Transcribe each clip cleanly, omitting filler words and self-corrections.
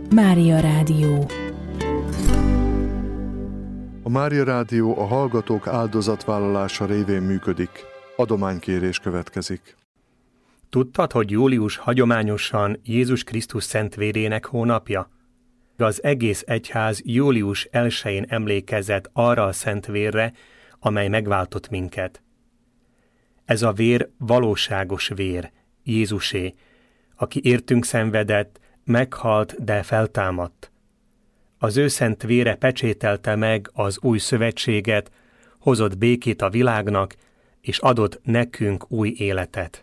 Mária Rádió. A Mária Rádió a hallgatók áldozatvállalása révén működik. Adománykérés következik. Tudtad, hogy július hagyományosan Jézus Krisztus szentvérének hónapja? Az egész egyház július 1-én emlékezett arra a szentvérre, amely megváltott minket. Ez a vér valóságos vér, Jézusé, aki értünk szenvedett, meghalt, de feltámadt. Az ő szent vére pecsételte meg az új szövetséget, hozott békét a világnak, és adott nekünk új életet.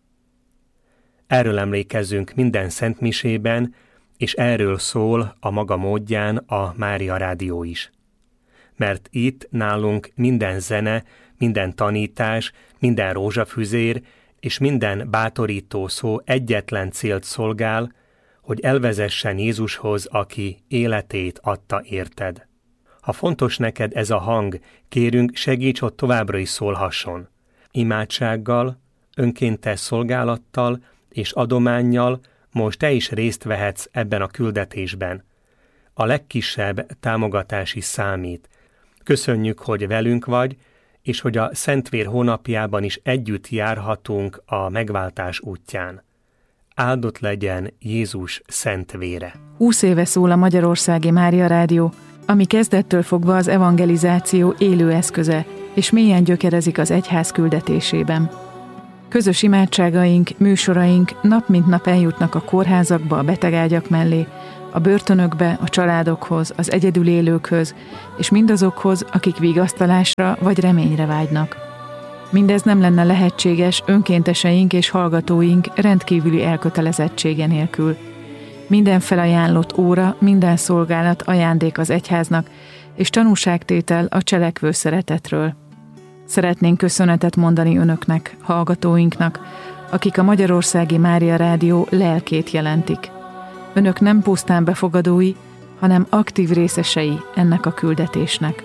Erről emlékezzünk minden szentmisében, és erről szól a maga módján a Mária Rádió is. Mert itt nálunk minden zene, minden tanítás, minden rózsafüzér és minden bátorító szó egyetlen célt szolgál, hogy elvezessen Jézushoz, aki életét adta érted. Ha fontos neked ez a hang, kérünk, segíts, hogy továbbra is szólhasson. Imádsággal, önkéntes szolgálattal és adománnyal most te is részt vehetsz ebben a küldetésben. A legkisebb támogatás is számít. Köszönjük, hogy velünk vagy, és hogy a Szentvér hónapjában is együtt járhatunk a megváltás útján. Áldott legyen Jézus szent vére. 20 éve szól a Magyarországi Mária Rádió, ami kezdettől fogva az evangelizáció élő eszköze, és mélyen gyökerezik az egyház küldetésében. Közös imádságaink, műsoraink nap mint nap eljutnak a kórházakba, a betegágyak mellé, a börtönökbe, a családokhoz, az egyedül élőkhöz, és mindazokhoz, akik vigasztalásra vagy reményre vágynak. Mindez nem lenne lehetséges önkénteseink és hallgatóink rendkívüli elkötelezettsége nélkül. Minden felajánlott óra, minden szolgálat ajándék az egyháznak, és tanúságtétel a cselekvő szeretetről. Szeretnénk köszönetet mondani önöknek, hallgatóinknak, akik a Magyarországi Mária Rádió lelkét jelentik. Önök nem pusztán befogadói, hanem aktív részesei ennek a küldetésnek.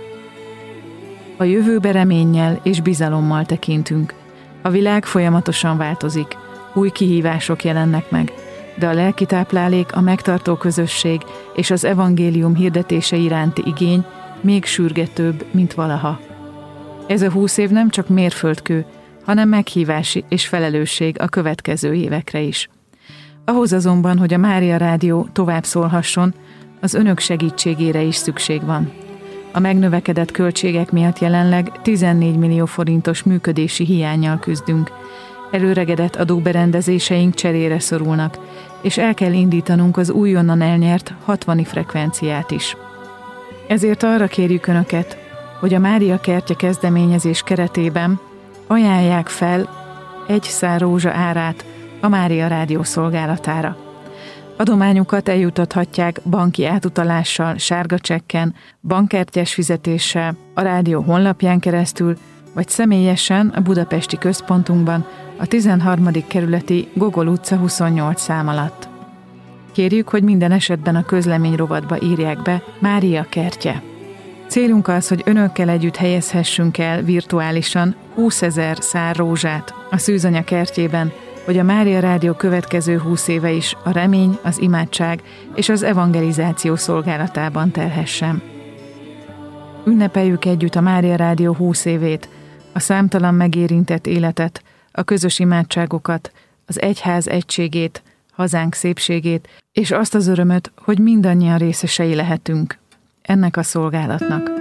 A jövőbe reménnyel és bizalommal tekintünk. A világ folyamatosan változik, új kihívások jelennek meg, de a lelki táplálék, a megtartó közösség és az evangélium hirdetése iránti igény még sürgetőbb, mint valaha. Ez a 20 év nem csak mérföldkő, hanem meghívási és felelősség a következő évekre is. Ahhoz azonban, hogy a Mária Rádió tovább szólhasson, az önök segítségére is szükség van. A megnövekedett költségek miatt jelenleg 14 millió forintos működési hiánnyal küzdünk. Előregedett adóberendezéseink cserére szorulnak, és el kell indítanunk az újonnan elnyert 60 frekvenciát is. Ezért arra kérjük önöket, hogy a Mária Kertje kezdeményezés keretében ajánlják fel egy szár rózsa árát a Mária Rádió szolgálatára. Adományukat eljutathatják banki átutalással, sárga csekken, bankkártyás fizetéssel, a rádió honlapján keresztül, vagy személyesen a budapesti központunkban, a 13. kerületi Gogol utca 28 szám alatt. Kérjük, hogy minden esetben a közlemény rovatba írják be Mária Kertje. Célunk az, hogy önökkel együtt helyezhessünk el virtuálisan 20 000 szár rózsát a Szűzanya kertjében, hogy a Mária Rádió következő 20 éve is a remény, az imádság és az evangelizáció szolgálatában telhessen. Ünnepeljük együtt a Mária Rádió 20 évét, a számtalan megérintett életet, a közös imádságokat, az egyház egységét, hazánk szépségét, és azt az örömöt, hogy mindannyian részesei lehetünk ennek a szolgálatnak.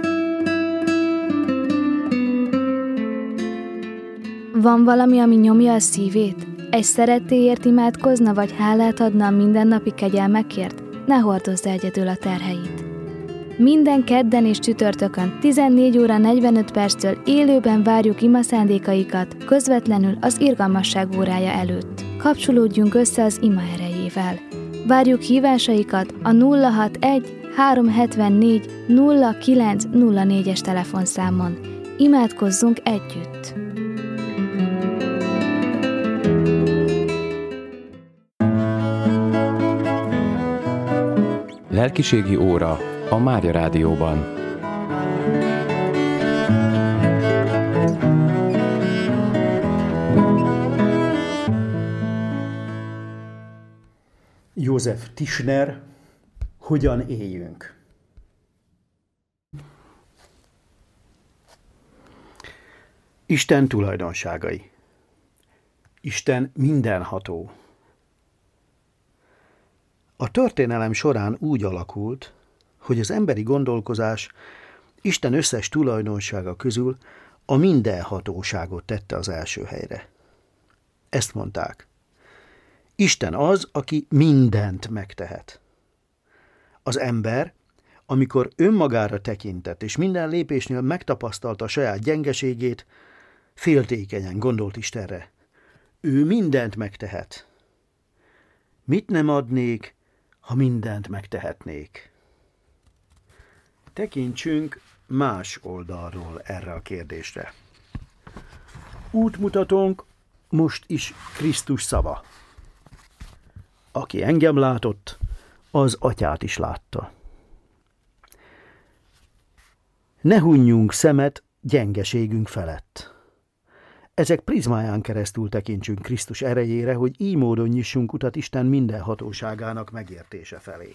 Van valami, ami nyomja a szívét? Egy szerettéért imádkozna, vagy hálát adna a mindennapi kegyelmekért? Ne hordozz egyedül a terheit. Minden kedden és csütörtökön 14 óra 45 perctől élőben várjuk imaszándékaikat közvetlenül az irgalmasság órája előtt. Kapcsolódjunk össze az ima erejével. Várjuk hívásaikat a 061 374 0904-es telefonszámon. Imádkozzunk együtt! Lelkiségi óra a Mária Rádióban. József Tischner hogyan éljünk. Isten tulajdonságai. Isten mindenható. A történelem során úgy alakult, hogy az emberi gondolkozás Isten összes tulajdonsága közül a mindenhatóságot tette az első helyre. Ezt mondták. Isten az, aki mindent megtehet. Az ember, amikor önmagára tekintett, és minden lépésnél megtapasztalta a saját gyengeségét, féltékenyen gondolt Istenre. Ő mindent megtehet. Mit nem adnék, ha mindent megtehetnék? Tekintsünk más oldalról erre a kérdésre. Útmutatónk most is Krisztus szava. Aki engem látott, az Atyát is látta. Ne hunjunk szemet gyengeségünk felett. Ezek prizmáján keresztül tekintsünk Krisztus erejére, hogy így módon nyissunk utat Isten mindenhatóságának megértése felé.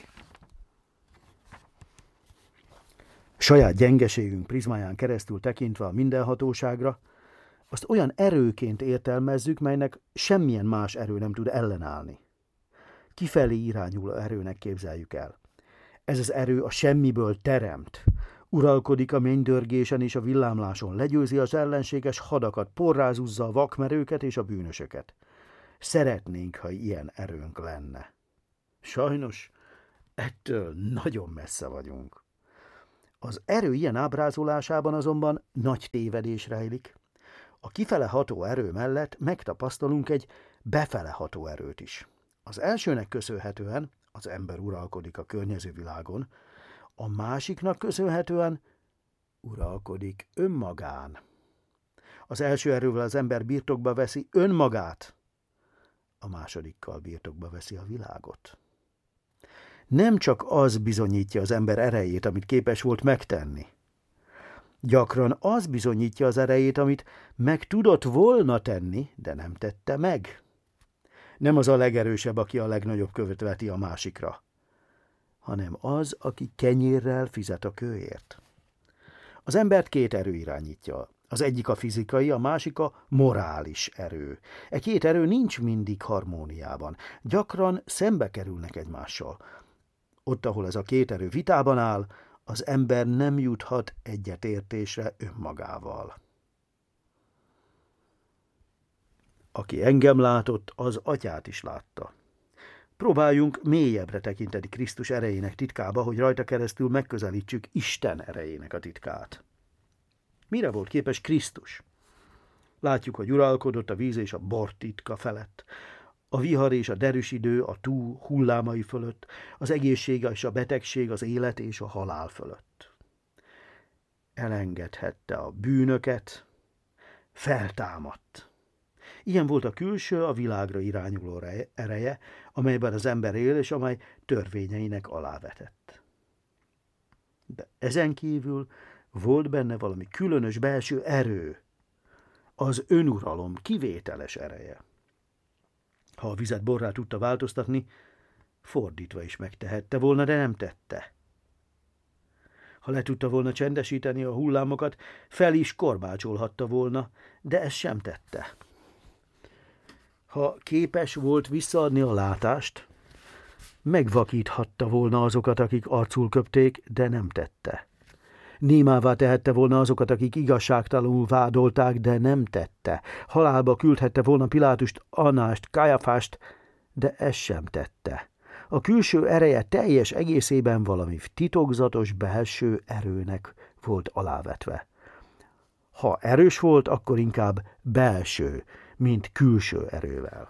Saját gyengeségünk prizmáján keresztül tekintve a mindenhatóságra, azt olyan erőként értelmezzük, melynek semmilyen más erő nem tud ellenállni. Kifelé irányuló erőnek képzeljük el. Ez az erő a semmiből teremt, uralkodik a mennydörgésen és a villámláson, legyőzi az ellenséges hadakat, porrázuzza a vakmerőket és a bűnösöket. Szeretnénk, ha ilyen erőnk lenne. Sajnos ettől nagyon messze vagyunk. Az erő ilyen ábrázolásában azonban nagy tévedés rejlik. A kifele ható erő mellett megtapasztalunk egy befele ható erőt is. Az elsőnek köszönhetően az ember uralkodik a környező világon, a másiknak köszönhetően uralkodik önmagán. Az első erővel az ember birtokba veszi önmagát, a másodikkal birtokba veszi a világot. Nem csak az bizonyítja az ember erejét, amit képes volt megtenni. Gyakran az bizonyítja az erejét, amit meg tudott volna tenni, de nem tette meg. Nem az a legerősebb, aki a legnagyobb követ veti a másikra, hanem az, aki kenyérrel fizet a kőért. Az embert két erő irányítja. Az egyik a fizikai, a másik a morális erő. E két erő nincs mindig harmóniában. Gyakran szembe kerülnek egymással. Ott, ahol ez a két erő vitában áll, az ember nem juthat egyetértésre önmagával. Aki engem látott, az Atyát is látta. Próbáljunk mélyebbre tekinteni Krisztus erejének titkába, hogy rajta keresztül megközelítsük Isten erejének a titkát. Mire volt képes Krisztus? Látjuk, hogy uralkodott a víz és a bor titka felett, a vihar és a derűs idő a tó hullámai fölött, az egészség és a betegség, az élet és a halál fölött. Elengedhette a bűnöket, feltámadt. Ilyen volt a külső, a világra irányuló ereje, amelyben az ember él, és amely törvényeinek alávetett. De ezen kívül volt benne valami különös belső erő, az önuralom kivételes ereje. Ha a vizet borrá tudta változtatni, fordítva is megtehette volna, de nem tette. Ha le tudta volna csendesíteni a hullámokat, fel is korbácsolhatta volna, de ezt sem tette. Ha képes volt visszaadni a látást, megvakíthatta volna azokat, akik arcul köpték, de nem tette. Némává tehette volna azokat, akik igazságtalanul vádolták, de nem tette. Halálba küldhette volna Pilátust, Annást, Kajafást, de ezt sem tette. A külső ereje teljes egészében valami titokzatos belső erőnek volt alávetve. Ha erős volt, akkor inkább belső, mint külső erővel.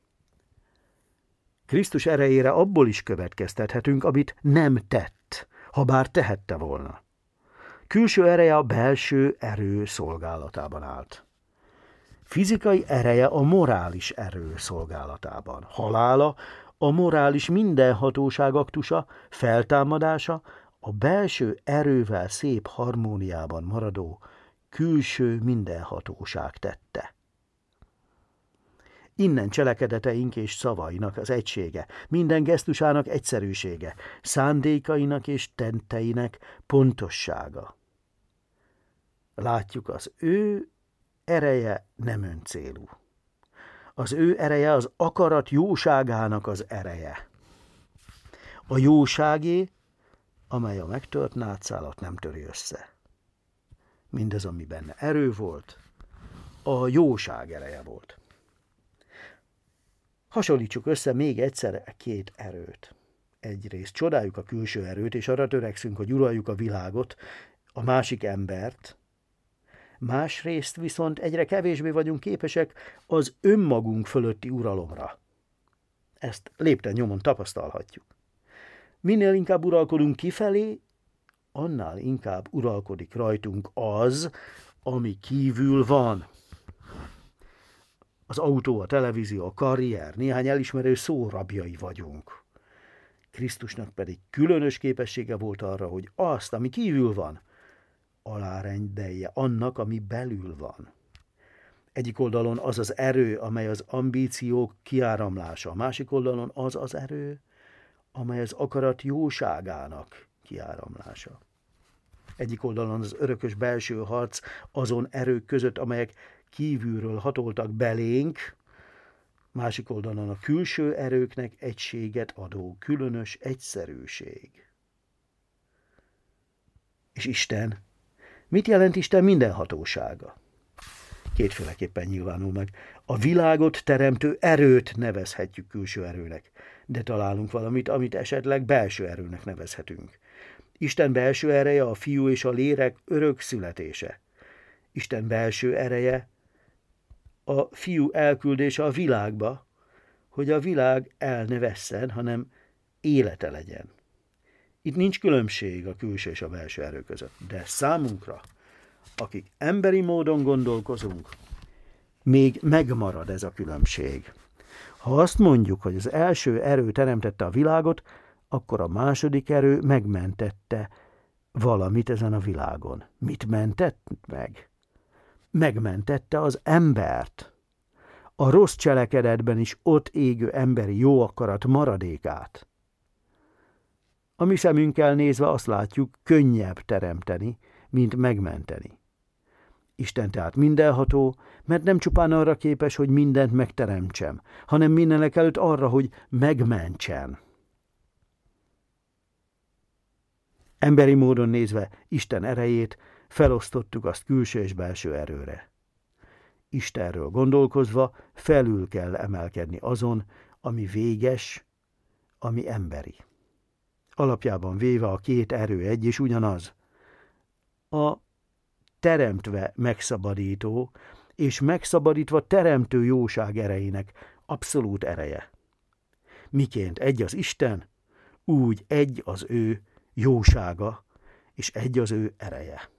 Krisztus erejére abból is következtethetünk, amit nem tett, ha bár tehette volna. Külső ereje a belső erő szolgálatában állt. Fizikai ereje a morális erő szolgálatában. Halála a morális mindenhatóság aktusa, feltámadása a belső erővel szép harmóniában maradó külső mindenhatóság tette. Innen cselekedeteink és szavainak az egysége, minden gesztusának egyszerűsége, szándékainak és tetteinek pontossága. Látjuk, az ő ereje nem öncélú. Az ő ereje az akarat jóságának az ereje. A jóságé, amely a megtört nátszálat nem töri össze. Mindez, ami benne erő volt, a jóság ereje volt. Hasonlítsuk össze még egyszer két erőt. Egyrészt csodáljuk a külső erőt, és arra törekszünk, hogy uraljuk a világot, a másik embert. Másrészt viszont egyre kevésbé vagyunk képesek az önmagunk fölötti uralomra. Ezt lépten nyomon tapasztalhatjuk. Minél inkább uralkodunk kifelé, annál inkább uralkodik rajtunk az, ami kívül van. Az autó, a televízió, a karrier, néhány elismerő szó rabjai vagyunk. Krisztusnak pedig különös képessége volt arra, hogy azt, ami kívül van, alárendelje annak, ami belül van. Egyik oldalon az az erő, amely az ambíciók kiáramlása, a másik oldalon az az erő, amely az akarat jóságának kiáramlása. Egyik oldalon az örökös belső harc azon erők között, amelyek kívülről hatoltak belénk, másik oldalon a külső erőknek egységet adó különös egyszerűség. És Isten? Mit jelent Isten mindenhatósága? Kétféleképpen nyilvánul meg. A világot teremtő erőt nevezhetjük külső erőnek, de találunk valamit, amit esetleg belső erőnek nevezhetünk. Isten belső ereje a Fiú és a Lélek örök születése. Isten belső ereje a Fiú elküldése a világba, hogy a világ el ne vesszen, hanem élete legyen. Itt nincs különbség a külső és a belső erő között, de számunkra, akik emberi módon gondolkozunk, még megmarad ez a különbség. Ha azt mondjuk, hogy az első erő teremtette a világot, akkor a második erő megmentette valamit ezen a világon. Mit mentett meg? Megmentette az embert. A rossz cselekedetben is ott égő emberi jó akarat maradékát. A mi szemünkkel nézve azt látjuk, könnyebb teremteni, mint megmenteni. Isten tehát mindenható, mert nem csupán arra képes, hogy mindent megteremtsem, hanem mindenekelőtt arra, hogy megmentsen. Emberi módon nézve Isten erejét felosztottuk azt külső és belső erőre. Istenről gondolkozva felül kell emelkedni azon, ami véges, ami emberi. Alapjában véve a két erő egy és ugyanaz. A teremtve megszabadító és megszabadítva teremtő jóság erejének abszolút ereje. Miként egy az Isten, úgy egy az ő jósága, és egy az ő ereje.